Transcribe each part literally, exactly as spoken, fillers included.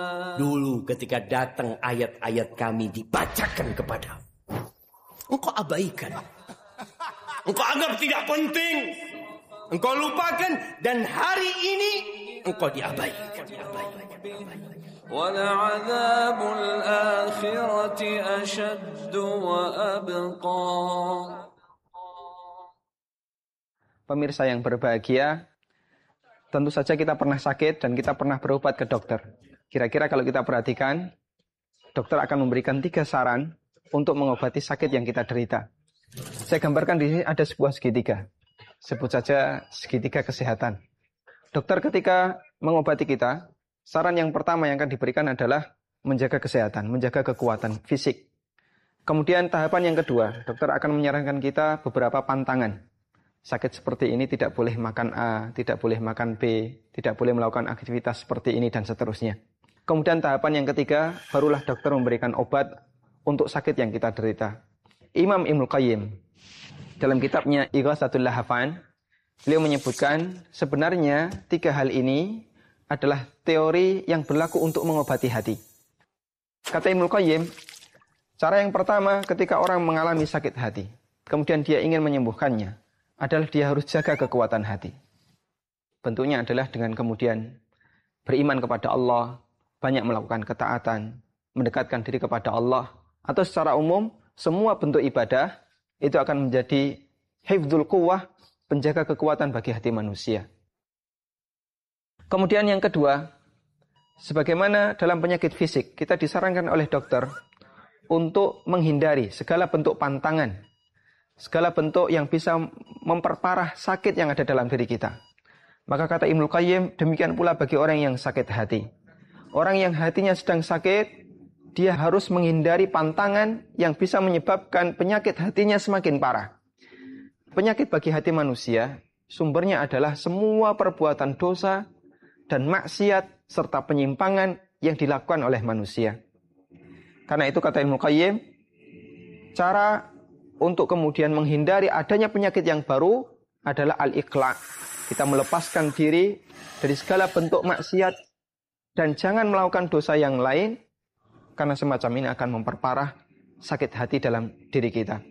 Dulu ketika datang ayat-ayat kami dibacakan kepadamu, engkau abaikan. Engkau anggap tidak penting. Engkau lupakan, dan hari ini engkau diabaikan. وَلَعَذَابُ الْآخِرَةِ أَشَدُّ وَأَبْقَى. Pemirsa yang berbahagia, tentu saja kita pernah sakit dan kita pernah berobat ke dokter. Kira-kira kalau kita perhatikan, dokter akan memberikan tiga saran untuk mengobati sakit yang kita derita. Saya gambarkan di sini ada sebuah segitiga. Sebut saja segitiga kesehatan. Dokter ketika mengobati kita, saran yang pertama yang akan diberikan adalah menjaga kesehatan, menjaga kekuatan fisik. Kemudian tahapan yang kedua, dokter akan menyarankan kita beberapa pantangan. Sakit seperti ini tidak boleh makan A, tidak boleh makan B, tidak boleh melakukan aktivitas seperti ini dan seterusnya. Kemudian tahapan yang ketiga, barulah dokter memberikan obat untuk sakit yang kita derita. Imam Ibnu Qayyim dalam kitabnya Ighatsatul Lahafan, beliau menyebutkan sebenarnya tiga hal ini adalah teori yang berlaku untuk mengobati hati. Kata Ibnu Qayyim, cara yang pertama ketika orang mengalami sakit hati, kemudian dia ingin menyembuhkannya, adalah dia harus jaga kekuatan hati. Bentuknya adalah dengan kemudian beriman kepada Allah, banyak melakukan ketaatan, mendekatkan diri kepada Allah, atau secara umum, semua bentuk ibadah itu akan menjadi hifdzul quwwah, penjaga kekuatan bagi hati manusia. Kemudian yang kedua, sebagaimana dalam penyakit fisik, kita disarankan oleh dokter untuk menghindari segala bentuk pantangan, segala bentuk yang bisa memperparah sakit yang ada dalam diri kita. Maka kata Ibnu Qayyim, demikian pula bagi orang yang sakit hati. Orang yang hatinya sedang sakit, dia harus menghindari pantangan yang bisa menyebabkan penyakit hatinya semakin parah. Penyakit bagi hati manusia, sumbernya adalah semua perbuatan dosa dan maksiat serta penyimpangan yang dilakukan oleh manusia. Karena itu kata Ibnu Qayyim, cara untuk kemudian menghindari adanya penyakit yang baru adalah al-iqla'. Kita melepaskan diri dari segala bentuk maksiat dan jangan melakukan dosa yang lain, karena semacam ini akan memperparah sakit hati dalam diri kita.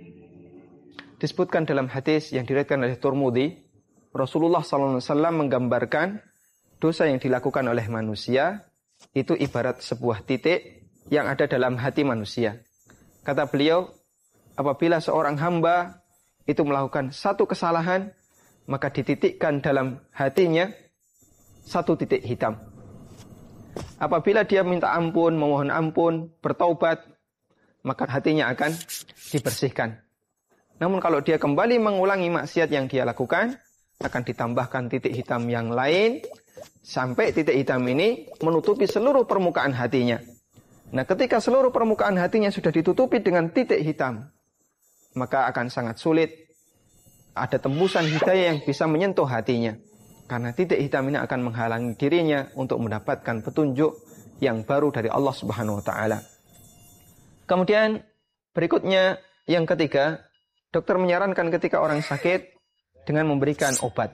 Disebutkan dalam hadis yang diriwayatkan oleh Tirmidzi, Rasulullah sallallahu alaihi wasallam menggambarkan dosa yang dilakukan oleh manusia itu ibarat sebuah titik yang ada dalam hati manusia. Kata beliau, apabila seorang hamba itu melakukan satu kesalahan, maka dititikkan dalam hatinya satu titik hitam. Apabila dia minta ampun, memohon ampun, bertaubat, maka hatinya akan dibersihkan. Namun kalau dia kembali mengulangi maksiat yang dia lakukan, akan ditambahkan titik hitam yang lain, sampai titik hitam ini menutupi seluruh permukaan hatinya. Nah, ketika seluruh permukaan hatinya sudah ditutupi dengan titik hitam, maka akan sangat sulit ada tembusan hidayah yang bisa menyentuh hatinya. Karena titik hitam ini akan menghalangi dirinya untuk mendapatkan petunjuk yang baru dari Allah Subhanahu wa taala. Kemudian berikutnya yang ketiga, dokter menyarankan ketika orang sakit dengan memberikan obat.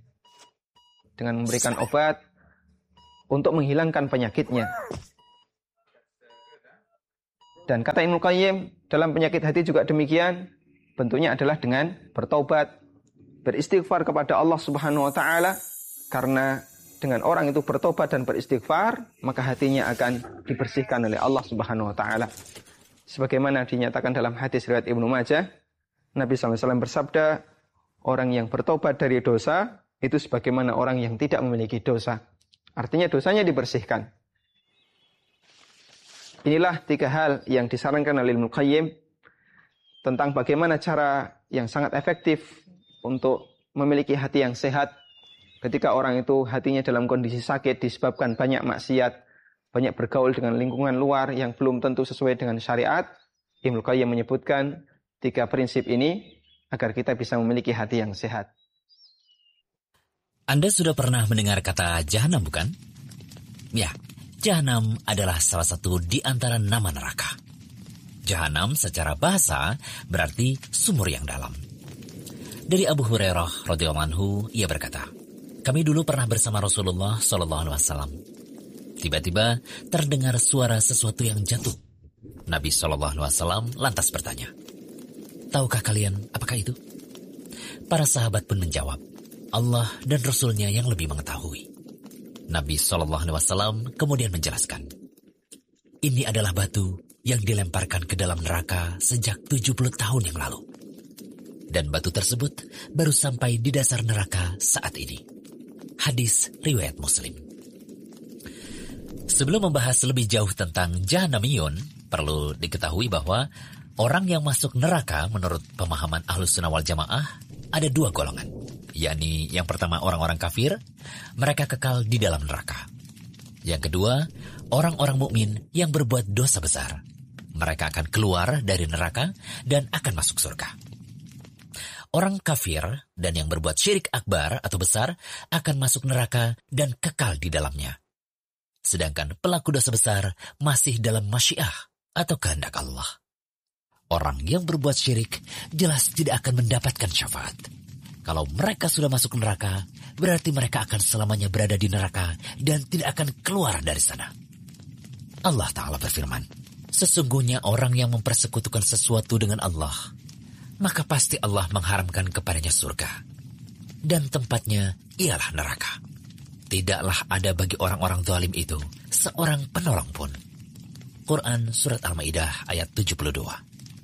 Dengan memberikan obat untuk menghilangkan penyakitnya. Dan kata Ibnu Qayyim, dalam penyakit hati juga demikian, bentuknya adalah dengan bertaubat, beristighfar kepada Allah Subhanahu wa taala, karena dengan orang itu bertobat dan beristighfar, maka hatinya akan dibersihkan oleh Allah Subhanahu wa taala. Sebagaimana dinyatakan dalam hadis riwayat Ibnu Majah, Nabi sallallahu alaihi wasallam bersabda, orang yang bertobat dari dosa itu sebagaimana orang yang tidak memiliki dosa. Artinya dosanya dibersihkan. Inilah tiga hal yang disarankan oleh Ibnu Qayyim tentang bagaimana cara yang sangat efektif untuk memiliki hati yang sehat ketika orang itu hatinya dalam kondisi sakit disebabkan banyak maksiat, banyak bergaul dengan lingkungan luar yang belum tentu sesuai dengan syariat. Ibnu Qayyim menyebutkan tiga prinsip ini agar kita bisa memiliki hati yang sehat. Anda sudah pernah mendengar kata jahanam, bukan? Ya, jahanam adalah salah satu di antara nama neraka. Jahanam secara bahasa berarti sumur yang dalam. Dari Abu Hurairah radhiyallahu anhu, ia berkata, kami dulu pernah bersama Rasulullah sallallahu alaihi wasallam. Tiba-tiba terdengar suara sesuatu yang jatuh. Nabi shallallahu alaihi wasallam lantas bertanya, "Tahukah kalian apakah itu?" Para sahabat pun menjawab, "Allah dan Rasul-Nya yang lebih mengetahui." Nabi shallallahu alaihi wasallam kemudian menjelaskan, "Ini adalah batu yang dilemparkan ke dalam neraka sejak tujuh puluh tahun yang lalu. Dan batu tersebut baru sampai di dasar neraka saat ini." Hadis riwayat Muslim. Sebelum membahas lebih jauh tentang Jahannamiyun, perlu diketahui bahwa orang yang masuk neraka menurut pemahaman Ahlus Sunnah wal Jamaah ada dua golongan, yakni yang pertama orang-orang kafir, mereka kekal di dalam neraka. Yang kedua, orang-orang mukmin yang berbuat dosa besar, mereka akan keluar dari neraka dan akan masuk surga. Orang kafir dan yang berbuat syirik akbar atau besar akan masuk neraka dan kekal di dalamnya. Sedangkan pelaku dosa besar masih dalam masyiah atau kehendak Allah. Orang yang berbuat syirik jelas tidak akan mendapatkan syafaat. Kalau mereka sudah masuk neraka, berarti mereka akan selamanya berada di neraka dan tidak akan keluar dari sana. Allah Ta'ala berfirman, "Sesungguhnya orang yang mempersekutukan sesuatu dengan Allah, maka pasti Allah mengharamkan kepadanya surga, dan tempatnya ialah neraka. Tidaklah ada bagi orang-orang zalim itu seorang penolong pun." Quran Surat Al-Ma'idah ayat tujuh puluh dua.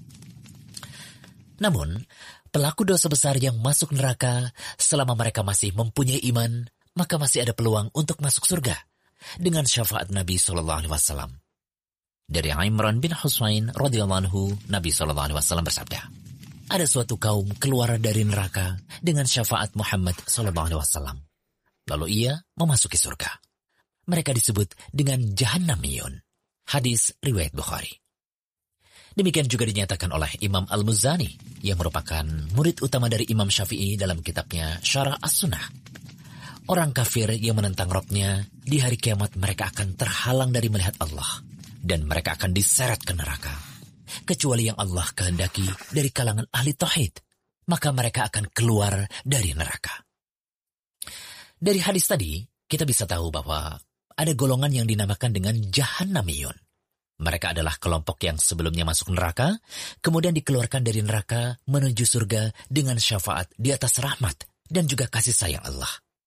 Namun, pelaku dosa besar yang masuk neraka selama mereka masih mempunyai iman, maka masih ada peluang untuk masuk surga dengan syafaat Nabi shallallahu alaihi wasallam. Dari Imran bin Husain radhiyallahu anhu, Nabi shallallahu alaihi wasallam bersabda, "Ada suatu kaum keluar dari neraka dengan syafaat Muhammad shallallahu alaihi wasallam. Lalu ia memasuki surga. Mereka disebut dengan Jahannamiyun." Hadis riwayat Bukhari. Demikian juga dinyatakan oleh Imam Al-Muzani yang merupakan murid utama dari Imam Syafi'i dalam kitabnya Syarah As-Sunnah. Orang kafir yang menentang Rabb-Nya di hari kiamat mereka akan terhalang dari melihat Allah dan mereka akan diseret ke neraka. Kecuali yang Allah kehendaki dari kalangan ahli tauhid, maka mereka akan keluar dari neraka. Dari hadis tadi, kita bisa tahu bahwa ada golongan yang dinamakan dengan Jahannamiyun. Mereka adalah kelompok yang sebelumnya masuk neraka, kemudian dikeluarkan dari neraka menuju surga dengan syafaat di atas rahmat dan juga kasih sayang Allah.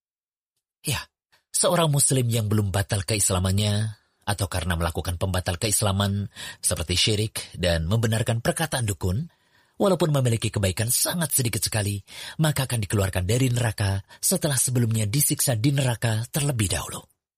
Ya, seorang muslim yang belum batal keislamannya, atau karena melakukan pembatal keislaman seperti syirik dan membenarkan perkataan dukun, walaupun memiliki kebaikan sangat sedikit sekali, maka akan dikeluarkan dari neraka setelah sebelumnya disiksa di neraka terlebih dahulu.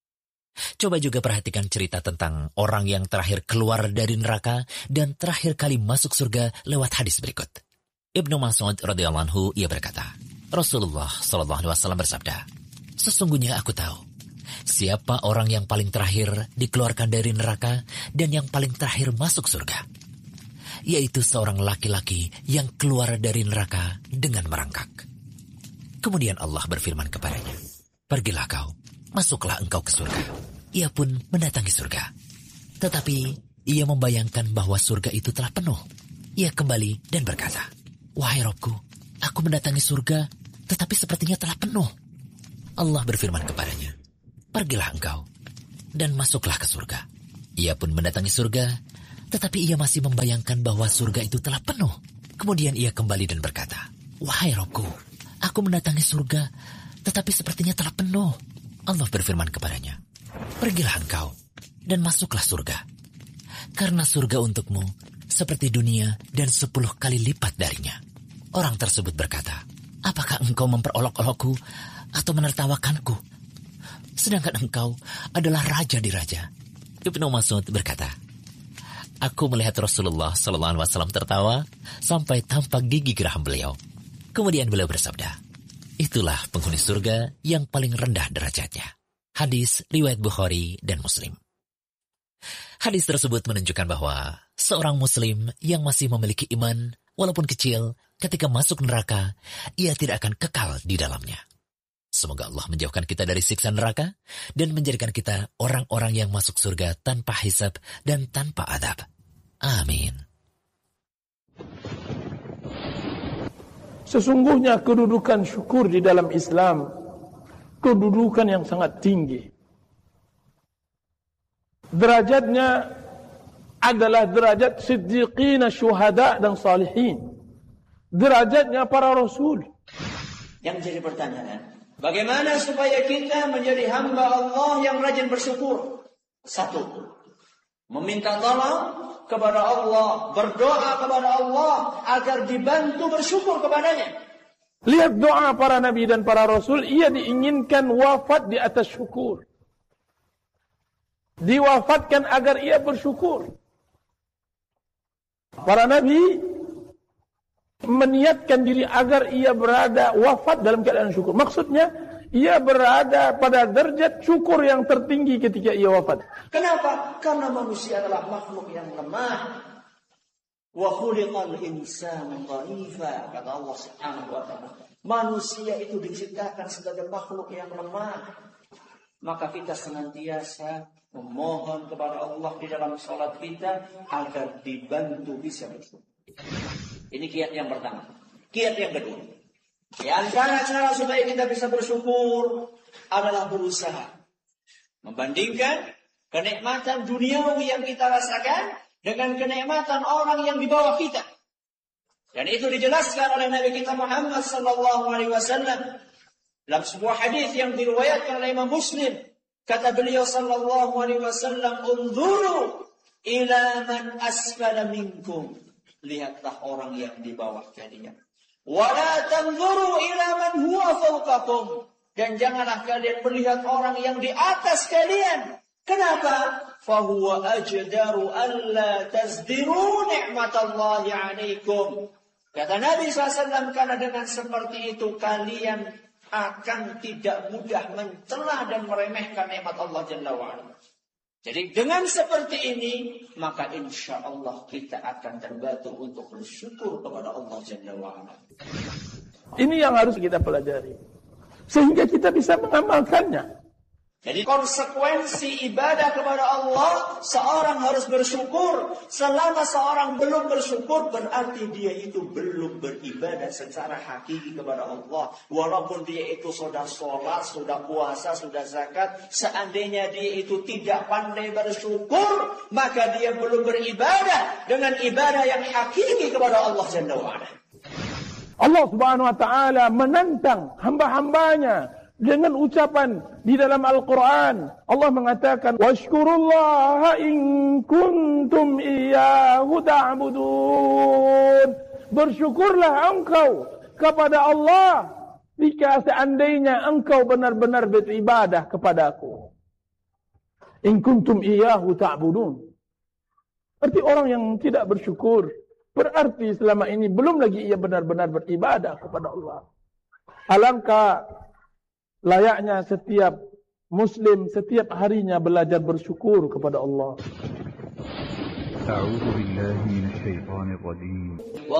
Coba juga perhatikan cerita tentang orang yang terakhir keluar dari neraka dan terakhir kali masuk surga lewat hadis berikut. Ibnu Mas'ud radhiyallahu anhu ia berkata, Rasulullah shallallahu alaihi wasallam bersabda, "Sesungguhnya aku tahu siapa orang yang paling terakhir dikeluarkan dari neraka dan yang paling terakhir masuk surga, yaitu seorang laki-laki yang keluar dari neraka dengan merangkak." Kemudian Allah berfirman kepadanya, "Pergilah kau, masuklah engkau ke surga." Ia pun mendatangi surga. Tetapi ia membayangkan bahwa surga itu telah penuh. Ia kembali dan berkata, "Wahai Rabbku, aku mendatangi surga, tetapi sepertinya telah penuh." Allah berfirman kepadanya, "Pergilah engkau dan masuklah ke surga." Ia pun mendatangi surga, tetapi ia masih membayangkan bahwa surga itu telah penuh. Kemudian ia kembali dan berkata, "Wahai Rabbku, aku mendatangi surga, tetapi sepertinya telah penuh." Allah berfirman kepadanya, "Pergilah engkau dan masuklah surga. Karena surga untukmu seperti dunia dan sepuluh kali lipat darinya." Orang tersebut berkata, "Apakah engkau memperolok-olokku atau menertawakanku? Sedangkan engkau adalah raja di raja." Ibnu Mas'ud berkata, "Aku melihat Rasulullah shallallahu alaihi wasallam tertawa sampai tampak gigi geraham beliau. Kemudian beliau bersabda, 'Itulah penghuni surga yang paling rendah derajatnya.'" Hadis riwayat Bukhari dan Muslim. Hadis tersebut menunjukkan bahwa seorang muslim yang masih memiliki iman, walaupun kecil, ketika masuk neraka, ia tidak akan kekal di dalamnya. Semoga Allah menjauhkan kita dari siksa neraka dan menjadikan kita orang-orang yang masuk surga tanpa hisab dan tanpa adab. Amin. Sesungguhnya kedudukan syukur di dalam Islam, kedudukan yang sangat tinggi. derajatnya adalah derajat siddiqina, syuhada dan salihin. Derajatnya para rasul. Yang jadi pertanyaan, bagaimana supaya kita menjadi hamba Allah yang rajin bersyukur? Satu, meminta tolong kepada Allah, berdoa kepada Allah agar dibantu bersyukur kepadanya. Lihat doa para nabi dan para rasul, ia diinginkan wafat di atas syukur. Diwafatkan agar ia bersyukur. Para nabi meniatkan diri agar ia berada wafat dalam keadaan syukur. Maksudnya, ia berada pada derajat syukur yang tertinggi ketika ia wafat. Kenapa? Karena manusia adalah makhluk yang lemah. Wa khuliqal insanu dha'ifa, kata Allah Subhanahu wa taala. Manusia itu diciptakan sebagai makhluk yang lemah. Maka kita senantiasa memohon kepada Allah di dalam salat kita agar dibantu bisa bersyukur. Ini kiat yang pertama. Kiat yang kedua, di antara cara supaya kita bisa bersyukur adalah berusaha membandingkan kenikmatan duniawi yang kita rasakan dengan kenikmatan orang yang di bawah kita. Dan itu dijelaskan oleh Nabi kita Muhammad sallallahu alaihi wasallam dalam sebuah hadis yang diriwayatkan oleh Imam Muslim. Kata beliau sallallahu alaihi wasallam, "Unzuru ila man asfala minkum." Lihatlah orang yang di bawah kalian. Wa la tanzuru ila man huwa fawqakum. Dan janganlah kalian melihat orang yang di atas kalian. Kenapa? Fahuwa ajdaru alla tazdiru ni'matallahi 'alaikum. Kata Nabi shallallahu alaihi wasallam, karena dengan seperti itu kalian akan tidak mudah mencela dan meremehkan nikmat Allah Jalla wa'ala. Jadi dengan seperti ini, maka insya Allah kita akan terbantu untuk bersyukur kepada Allah Jalla wa'ala. Ini yang harus kita pelajari, sehingga kita bisa mengamalkannya. Jadi konsekuensi ibadah kepada Allah, seorang harus bersyukur. Selama seorang belum bersyukur, berarti dia itu belum beribadah secara hakiki kepada Allah. Walaupun dia itu sudah sholat, sudah puasa, sudah zakat, seandainya dia itu tidak pandai bersyukur, maka dia belum beribadah dengan ibadah yang hakiki kepada Allah Jalla wa'ala. Allah Subhanahu wa ta'ala menantang hamba-hambanya dengan ucapan di dalam Al-Quran. Allah mengatakan, washkurullaha in kuntum iyyahu ta'budun. Bersyukurlah engkau kepada Allah jika seandainya engkau benar-benar beribadah kepadaku. In kuntum iyyahu ta'budun. Berarti orang yang tidak bersyukur, berarti selama ini belum lagi ia benar-benar beribadah kepada Allah. Alangkah layaknya setiap Muslim setiap harinya belajar bersyukur kepada Allah. A'udzu billahi minasyaitonir rajim.